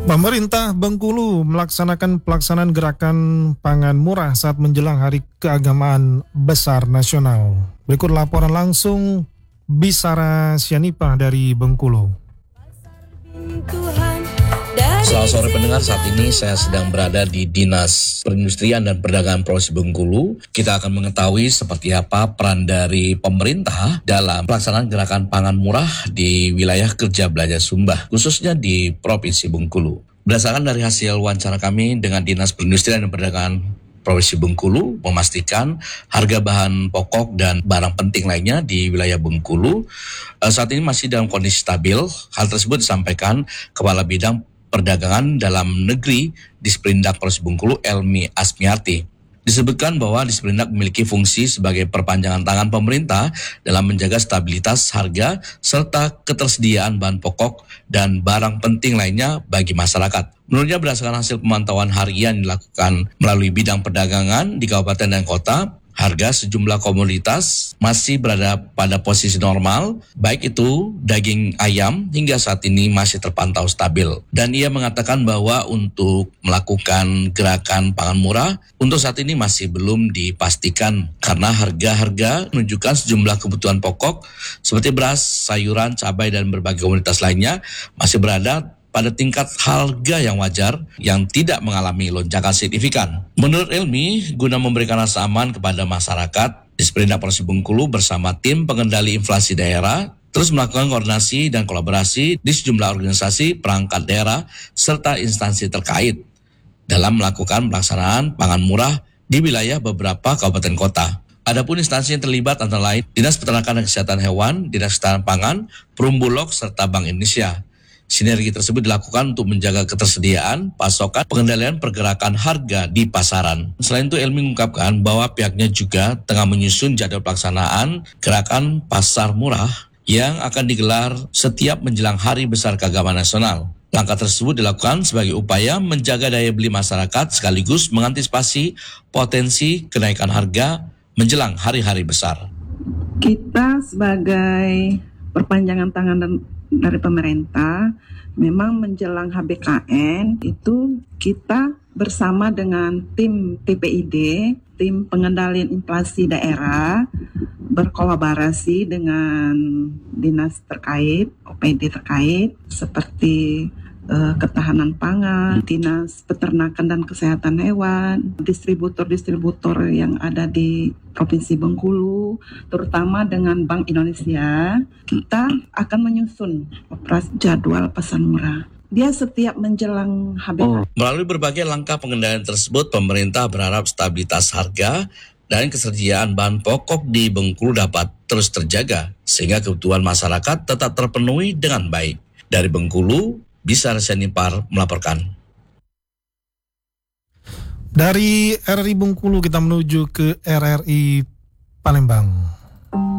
Pemerintah Bengkulu melaksanakan pelaksanaan gerakan pangan murah saat menjelang Hari Keagamaan Besar Nasional. Berikut laporan langsung Bisara Sianipa dari Bengkulu. Selamat sore pendengar, saat ini saya sedang berada di Dinas Perindustrian dan Perdagangan Provinsi Bengkulu. Kita akan mengetahui seperti apa peran dari pemerintah dalam pelaksanaan gerakan pangan murah di wilayah kerja belanja Sumba, khususnya di Provinsi Bengkulu. Berdasarkan dari hasil wawancara kami dengan Dinas Perindustrian dan Perdagangan Provinsi Bengkulu memastikan harga bahan pokok dan barang penting lainnya di wilayah Bengkulu saat ini masih dalam kondisi stabil. Hal tersebut disampaikan Kepala Bidang Perdagangan Dalam Negeri Disperindak Provinsi Bengkulu, Elmi Asmiati. Disebutkan bahwa Disperindak memiliki fungsi sebagai perpanjangan tangan pemerintah dalam menjaga stabilitas harga serta ketersediaan bahan pokok dan barang penting lainnya bagi masyarakat. Menurutnya, berdasarkan hasil pemantauan harian yang dilakukan melalui bidang perdagangan di kabupaten dan kota, harga sejumlah komoditas masih berada pada posisi normal, baik itu daging ayam hingga saat ini masih terpantau stabil. Dan ia mengatakan bahwa untuk melakukan gerakan pangan murah, untuk saat ini masih belum dipastikan karena harga-harga menunjukkan sejumlah kebutuhan pokok seperti beras, sayuran, cabai, dan berbagai komoditas lainnya masih berada pada tingkat harga yang wajar yang tidak mengalami lonjakan signifikan. Menurut Elmi, guna memberikan rasa aman kepada masyarakat, Disperindak Provinsi Bengkulu bersama tim pengendali inflasi daerah terus melakukan koordinasi dan kolaborasi di sejumlah organisasi perangkat daerah serta instansi terkait dalam melakukan pelaksanaan pangan murah di wilayah beberapa kabupaten kota. Adapun instansi yang terlibat antara lain Dinas Peternakan dan Kesehatan Hewan, Dinas Ketahanan Pangan, Perumbulok, serta Bank Indonesia. Sinergi tersebut dilakukan untuk menjaga ketersediaan, pasokan, pengendalian pergerakan harga di pasaran. Selain itu, Elmi mengungkapkan bahwa pihaknya juga tengah menyusun jadwal pelaksanaan gerakan pasar murah yang akan digelar setiap menjelang Hari Besar Keagamaan Nasional. Langkah tersebut dilakukan sebagai upaya menjaga daya beli masyarakat sekaligus mengantisipasi potensi kenaikan harga menjelang hari-hari besar. Kita sebagai perpanjangan tangan dari pemerintah, memang menjelang HBKN itu kita bersama dengan tim TPID, tim pengendalian inflasi daerah, berkolaborasi dengan dinas terkait, OPD terkait, seperti ketahanan pangan, Dinas Peternakan dan Kesehatan Hewan, distributor-distributor yang ada di Provinsi Bengkulu, terutama dengan Bank Indonesia, kita akan menyusun jadwal pesan murah. Dia setiap menjelang HBK. Melalui berbagai langkah pengendalian tersebut, pemerintah berharap stabilitas harga dan ketersediaan bahan pokok di Bengkulu dapat terus terjaga sehingga kebutuhan masyarakat tetap terpenuhi dengan baik. Dari Bengkulu, Bisara Sianipa melaporkan. Dari RRI Bengkulu kita menuju ke RRI Palembang.